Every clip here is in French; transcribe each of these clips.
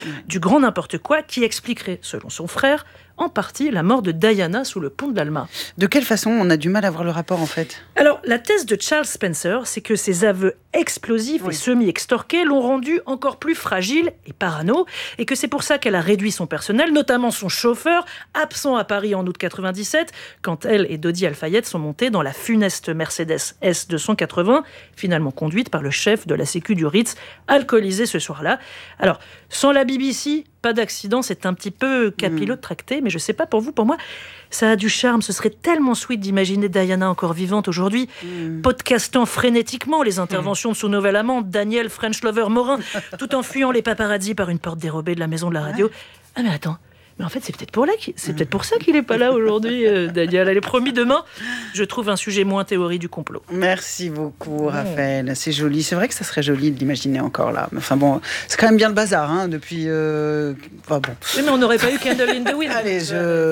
du grand n'importe quoi qui expliquerait, selon son frère, en partie la mort de Diana sous le pont de l'Alma. De quelle façon on a du mal à voir le rapport en fait ? Alors, la thèse de Charles Spencer, c'est que ses aveux explosifs et semi-extorqués l'ont rendue encore plus fragile et parano, et que c'est pour ça qu'elle a réduit son personnel, notamment son chauffeur, absent à Paris en août 97, quand elle et Dodi Al-Fayed sont montés dans la funeste Mercedes S280, finalement conduite par le chef de la sécu du Ritz, alcoolisé ce soir-là. Alors, sans la BBC, pas d'accident, c'est un petit peu capillotracté, mais je sais pas pour vous, pour moi, ça a du charme. Ce serait tellement sweet d'imaginer Diana encore vivante aujourd'hui, podcastant frénétiquement les interventions de son nouvel amant, Daniel French Lover Morin, tout en fuyant les paparazzis par une porte dérobée de la maison de la radio. Ah mais attends, mais en fait c'est peut-être pour ça qu'il n'est pas là aujourd'hui, Daniel. Elle est promis demain. Je trouve un sujet moins théorie du complot. Merci beaucoup, Raphaël. C'est joli. C'est vrai que ça serait joli de l'imaginer encore là. Mais enfin bon, c'est quand même bien le bazar depuis. Enfin bon. Oui, mais on n'aurait pas eu Candle in the Wind. Allez,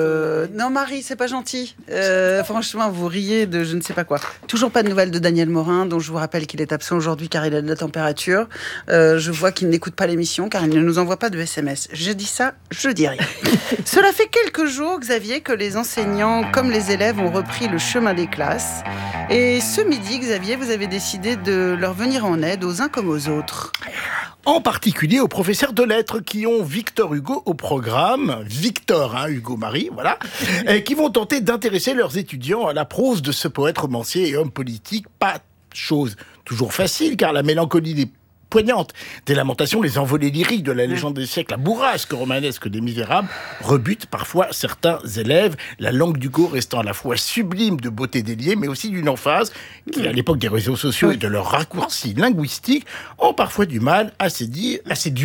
non, Marie, c'est pas gentil. Franchement, vous riez de je ne sais pas quoi. Toujours pas de nouvelles de Daniel Morin, dont je vous rappelle qu'il est absent aujourd'hui car il a de la température. Je vois qu'il n'écoute pas l'émission car il ne nous envoie pas de SMS. Je dis ça, je dis rien. Cela fait quelques jours, Xavier, que les enseignants, comme les élèves, ont repris le chemin des classes. Et ce midi, Xavier, vous avez décidé de leur venir en aide aux uns comme aux autres. En particulier aux professeurs de lettres qui ont Victor Hugo au programme, Hugo Marie, voilà, et qui vont tenter d'intéresser leurs étudiants à la prose de ce poète romancier et homme politique. Pas chose toujours facile, car la mélancolie des poignante des lamentations, les envolées lyriques de la légende des siècles, la bourrasque romanesque des Misérables, rebute parfois certains élèves, la langue d'Hugo restant à la fois sublime de beauté déliée, mais aussi d'une emphase qui, à l'époque des réseaux sociaux et de leurs raccourcis linguistiques, ont parfois du mal à séduire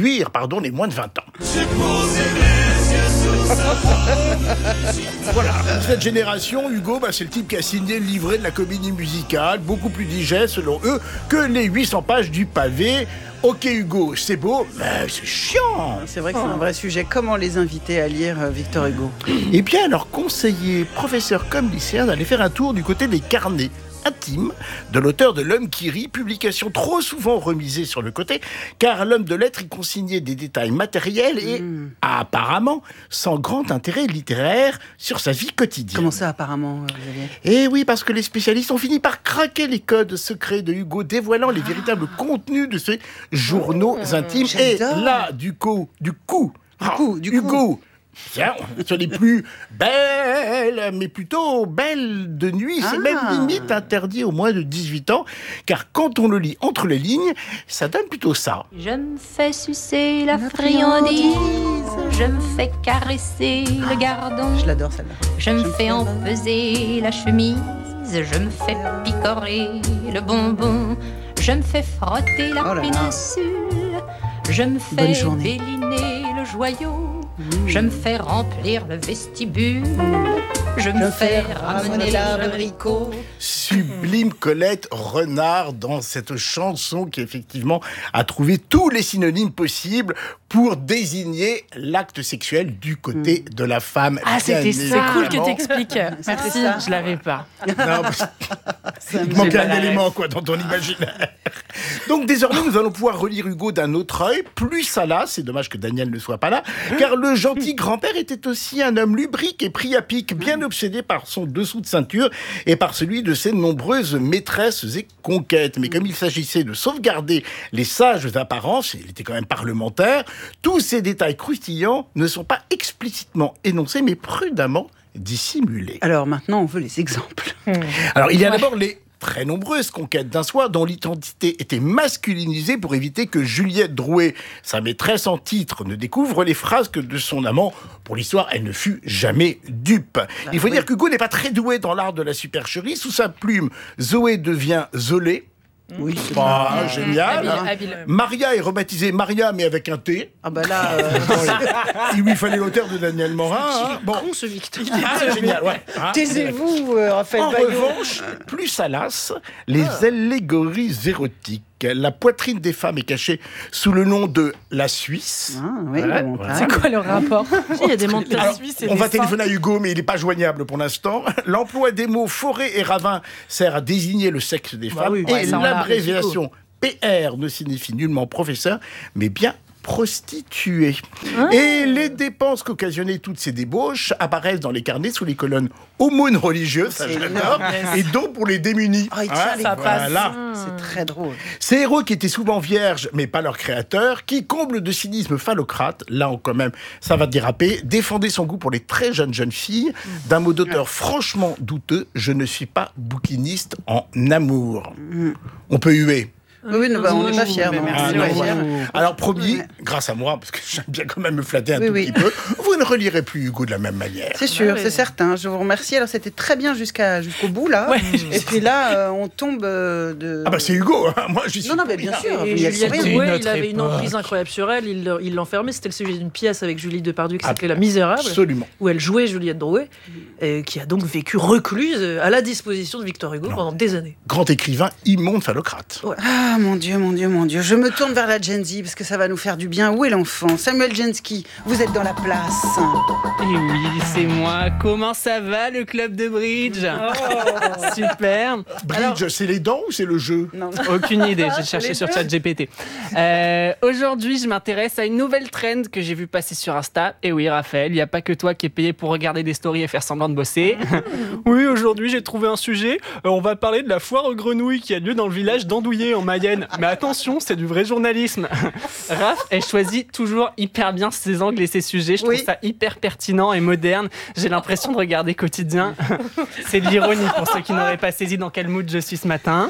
les moins de 20 ans. Voilà, cette génération, Hugo, c'est le type qui a signé le livret de la comédie musicale, beaucoup plus digeste selon eux que les 800 pages du pavé. Ok Hugo, c'est beau, mais c'est chiant. C'est vrai que c'est un vrai sujet. Comment les inviter à lire Victor Hugo ? Eh bien, alors conseiller, professeurs comme lycéens d'aller faire un tour du côté des carnets intime de l'auteur de L'Homme qui rit, publication trop souvent remisée sur le côté, car l'homme de lettres y consignait des détails matériels et, apparemment, sans grand intérêt littéraire sur sa vie quotidienne. Comment ça, apparemment, Xavier ? Eh oui, parce que les spécialistes ont fini par craquer les codes secrets de Hugo, dévoilant les véritables contenus de ses journaux intimes. J'adore. Et là, du coup, Hugo, tiens, ce n'est plus belle, mais plutôt belle de nuit. C'est même limite interdit aux moins de 18 ans, car quand on le lit entre les lignes, ça donne plutôt ça. Je me fais sucer la friandise, je me fais caresser le gardon. Je l'adore celle-là. Je me fais empeser la chemise, je me fais picorer le bonbon. Je me fais frotter la péninsule, je me fais béliner le joyau. Je me fais remplir le vestibule, je me fais ramener l'abricot. Sublime Colette Renard dans cette chanson qui effectivement a trouvé tous les synonymes possibles pour désigner l'acte sexuel du côté de la femme. Ah, c'était ça. C'est cool que t'expliques. Merci, je l'avais pas. Non, il manquait un élément dans ton imaginaire. Donc désormais, nous allons pouvoir relire Hugo d'un autre œil, plus salace. C'est dommage que Daniel ne soit pas là, car le gentil grand-père était aussi un homme lubrique et pris à pic, bien obsédé par son dessous de ceinture et par celui de ses nombreuses maîtresses et conquêtes. Mais comme il s'agissait de sauvegarder les sages apparences, il était quand même parlementaire, tous ces détails croustillants ne sont pas explicitement énoncés, mais prudemment dissimulés. Alors maintenant, on veut les exemples. Alors il y a d'abord les très nombreuses conquêtes d'un soir dont l'identité était masculinisée pour éviter que Juliette Drouet, sa maîtresse en titre, ne découvre les phrases que de son amant. Pour l'histoire, elle ne fut jamais dupe. Il faut dire qu'Hugo n'est pas très doué dans l'art de la supercherie. Sous sa plume, Zoé devient Zolé. Oui, c'est pas génial. Habile. Maria est rebaptisée Maria, mais avec un T. Ah bah là... Il lui fallait l'auteur de Daniel Morin. Bon, ce Victor. Génial, ouais. Taisez-vous, Raphaël En Baillot. revanche, plus salace, les allégories érotiques. La poitrine des femmes est cachée sous le nom de la Suisse. Oui, Voilà. C'est quoi le rapport? Il y a des montagnes. Alors, Suisse et on des va seins. téléphoner à Hugo, mais il n'est pas joignable pour l'instant. L'emploi des mots forêt et ravin sert à désigner le sexe des femmes. oui, et ouais, ça, on l'a, l'abréviation PR ne signifie nullement professeur, mais bien prostituée. Et les dépenses qu'occasionnaient toutes ces débauches apparaissent dans les carnets sous les colonnes aumônes religieuses, ça j'adore, et dons pour les démunis. Ça passe. C'est très drôle. Ces héros qui étaient souvent vierges, mais pas leur créateur, qui, comble de cynisme phallocrate, là quand même, ça va déraper, défendait son goût pour les très jeunes filles, d'un mot d'auteur franchement douteux, je ne suis pas bouquiniste en amour. On peut huer. Oui, on n'est pas fiers. Alors, promis, grâce à moi, parce que j'aime bien quand même me flatter un tout petit peu, vous ne relirez plus Hugo de la même manière. C'est sûr, c'est certain. Je vous remercie. Alors, c'était très bien jusqu'au bout, là. Ouais. Et puis là, on tombe de... Ah bah c'est Hugo, hein. Moi j'y suis. Non, mais bien sûr. Et Juliette Drouet, il avait une emprise incroyable sur elle. Il l'enfermait. C'était le sujet d'une pièce avec Julie Depardieu qui s'appelait La Misérable. Absolument. Où elle jouait Juliette Drouet, qui a donc vécu recluse à la disposition de Victor Hugo pendant des années. Grand écrivain, immonde phallocrate. Ouais. Ah, mon Dieu. Je me tourne vers la Gen Z parce que ça va nous faire du bien. Où est l'enfant ? Samuel Jensky, vous êtes dans la place. Et oui, c'est moi. Comment ça va, le club de bridge ? Super. Bridge, c'est les dents ou c'est le jeu ? Non. Aucune idée, j'ai cherché sur ChatGPT. Aujourd'hui, je m'intéresse à une nouvelle trend que j'ai vue passer sur Insta. Et oui, Raphaël, il n'y a pas que toi qui es payé pour regarder des stories et faire semblant de bosser. Oui, aujourd'hui, j'ai trouvé un sujet. On va parler de la foire aux grenouilles qui a lieu dans le village d'Andouillé, en Mayenne. Mais attention, c'est du vrai journalisme. Raph, elle choisit toujours hyper bien ses angles et ses sujets. Je trouve ça hyper pertinent et moderne. J'ai l'impression de regarder Quotidien. C'est de l'ironie pour ceux qui n'auraient pas saisi dans quel mood je suis ce matin.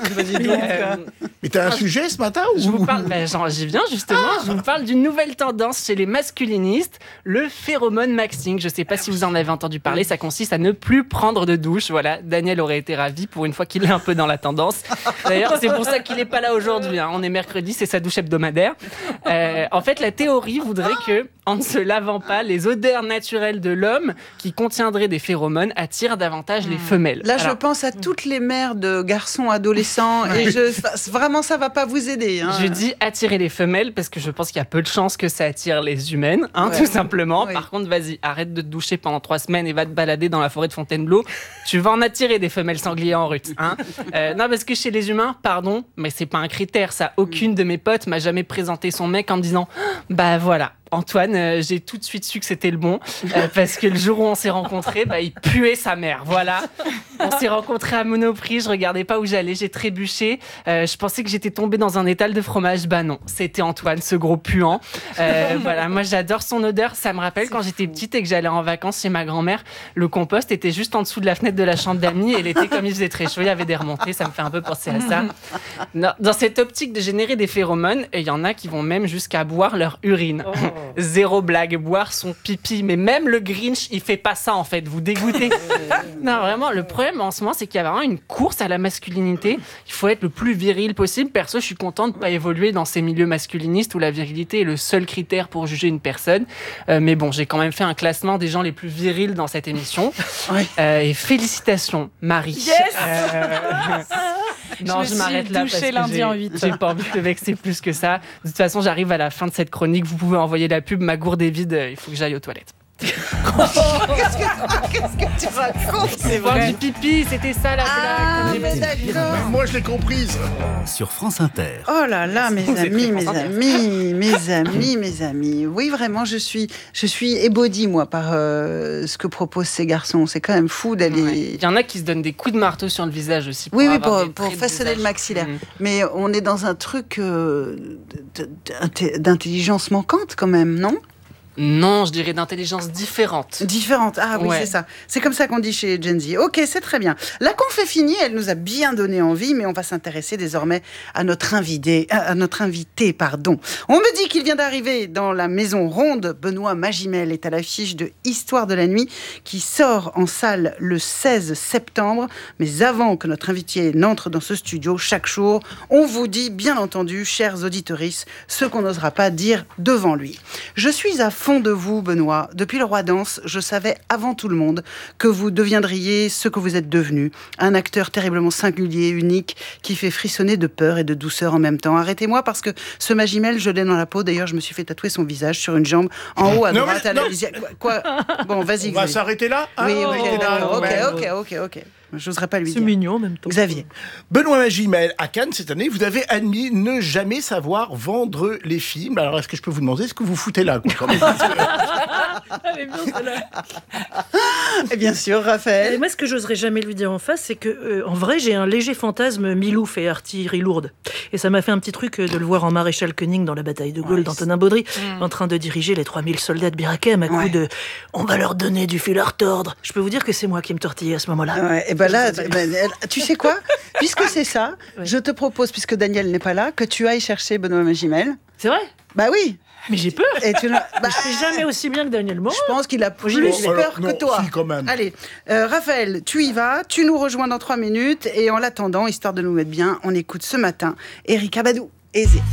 Mais t'as un sujet ce matin ou... Je vous parle, j'y viens justement. Je vous parle d'une nouvelle tendance chez les masculinistes, le phéromone maxing. Je sais pas si vous en avez entendu parler. Ça consiste à ne plus prendre de douche. Voilà, Daniel aurait été ravi pour une fois qu'il est un peu dans la tendance. D'ailleurs, c'est pour ça qu'il n'est pas là aujourd'hui. On est mercredi, c'est sa douche hebdomadaire. En fait, la théorie voudrait que, en ne se lavant pas, les odeurs naturelles de l'homme qui contiendraient des phéromones attirent davantage les femelles. Là, je pense à toutes les mères de garçons adolescents et vraiment, ça va pas vous aider. Hein. Je dis attirer les femelles parce que je pense qu'il y a peu de chances que ça attire les humaines, tout simplement. Par contre, vas-y, arrête de te doucher pendant 3 semaines et va te balader dans la forêt de Fontainebleau. Tu vas en attirer des femelles sangliers en rut. Non, parce que chez les humains, pardon, mais c'est pas un critère, ça. Aucune de mes potes m'a jamais présenté son mec en me disant « Bah voilà, Antoine, j'ai tout de suite su que c'était le bon, parce que le jour où on s'est rencontrés, il puait sa mère, voilà. On s'est rencontrés à Monoprix, je regardais pas où j'allais, j'ai trébuché, je pensais que j'étais tombée dans un étal de fromage, bah non, c'était Antoine, ce gros puant. Voilà, moi j'adore son odeur, ça me rappelle quand j'étais petite et que j'allais en vacances chez ma grand-mère, le compost était juste en dessous de la fenêtre de la chambre d'amis et l'été, comme il faisait très chaud, il y avait des remontées, ça me fait un peu penser à ça. Non, dans cette optique de générer des phéromones, il y en a qui vont même jusqu'à boire leur urine. Zéro blague, boire son pipi. Mais même le Grinch, il fait pas ça en fait, vous dégoûtez. Non, vraiment, le problème en ce moment, c'est qu'il y a vraiment une course à la masculinité. Il faut être le plus viril possible. Perso, je suis content de pas évoluer dans ces milieux masculinistes où la virilité est le seul critère pour juger une personne. Mais bon, j'ai quand même fait un classement des gens les plus virils dans cette émission. Et félicitations, Marie. Yes Non, je m'arrête là parce que j'ai pas envie de te vexer plus que ça. De toute façon, j'arrive à la fin de cette chronique. Vous pouvez envoyer la pub. Ma gourde est vide. Il faut que j'aille aux toilettes. Qu'est-ce que tu racontes ? C'est vrai. Du pipi, c'était ça la blague. Mais d'accord. Moi, je l'ai comprise. Sur France Inter. Oh là là, mes amis. Oui, vraiment, je suis ébaudi, moi, par ce que proposent ces garçons. C'est quand même fou d'aller... Il y en a qui se donnent des coups de marteau sur le visage aussi. Pour façonner le maxillaire. Mais on est dans un truc d'intelligence manquante, quand même, non ? Non, je dirais d'intelligence différente. Différente, ah oui, c'est ça. C'est comme ça qu'on dit chez Gen Z. Ok, c'est très bien. La conf est finie, elle nous a bien donné envie, mais on va s'intéresser désormais à notre invité. On me dit qu'il vient d'arriver dans la maison ronde. Benoît Magimel est à l'affiche de Histoire de la nuit, qui sort en salle le 16 septembre. Mais avant que notre invité n'entre dans ce studio, chaque jour, on vous dit, bien entendu, chers auditorices, ce qu'on n'osera pas dire devant lui. Je suis à fond de vous, Benoît. Depuis le Roi Danse, je savais avant tout le monde que vous deviendriez ce que vous êtes devenu. Un acteur terriblement singulier, unique, qui fait frissonner de peur et de douceur en même temps. Arrêtez-moi parce que ce Magimel, je l'ai dans la peau. D'ailleurs, je me suis fait tatouer son visage sur une jambe, en haut à droite. Quoi ? Bon, vas-y. On va s'arrêter là ? Oui, ok. J'oserais pas lui C'est dire. mignon en même temps. Xavier. Benoît Magimel, à Cannes cette année, vous avez admis ne jamais savoir vendre les films. Alors, est-ce que je peux vous demander ce que vous foutez là, quoi, quand même? Elle est bien, celle-là. Et bien sûr, Raphaël. Et moi, ce que j'oserais jamais lui dire en face, c'est que, en vrai, j'ai un léger fantasme Milouf et artillerie lourde. Et ça m'a fait un petit truc de le voir en maréchal Koenig dans la bataille de Gaulle d'Antonin Baudry, en train de diriger les 3000 soldats de Bir Hakeim à coup de « on va leur donner du fil à retordre ». Je peux vous dire que c'est moi qui me tortillais à ce moment-là. Ouais, et ben là, tu sais quoi? Puisque c'est ça, je te propose, puisque Daniel n'est pas là, que tu ailles chercher Benoît Magimel. C'est vrai? Bah oui. Mais j'ai peur. Et tu je fais jamais aussi bien que Daniel Morin. Je pense qu'il a plus peur que toi. Si, quand même. Allez, Raphaël, tu y vas, tu nous rejoins dans 3 minutes, et en l'attendant, histoire de nous mettre bien, on écoute ce matin Erykah Badu et The